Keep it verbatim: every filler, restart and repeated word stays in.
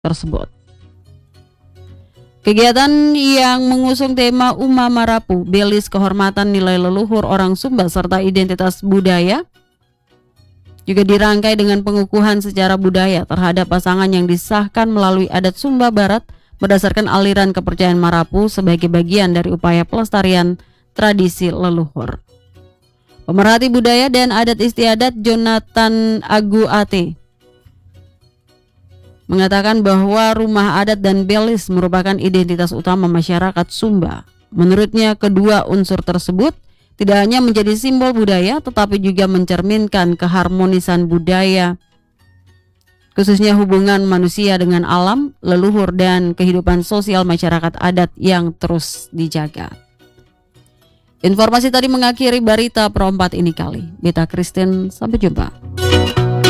tersebut. Kegiatan yang mengusung tema Uma Marapu, Belis Kehormatan Nilai Leluhur Orang Sumba serta Identitas Budaya juga dirangkai dengan pengukuhan secara budaya terhadap pasangan yang disahkan melalui adat Sumba Barat berdasarkan aliran kepercayaan Marapu sebagai bagian dari upaya pelestarian tradisi leluhur. Pemerhati budaya dan adat istiadat Jonathan Agu Ate mengatakan bahwa rumah adat dan belis merupakan identitas utama masyarakat Sumba. Menurutnya, kedua unsur tersebut tidak hanya menjadi simbol budaya tetapi juga mencerminkan keharmonisan budaya, khususnya hubungan manusia dengan alam, leluhur, dan kehidupan sosial masyarakat adat yang terus dijaga. Informasi tadi mengakhiri Barita Pro empat ini kali. Beta Kristen, sampai jumpa.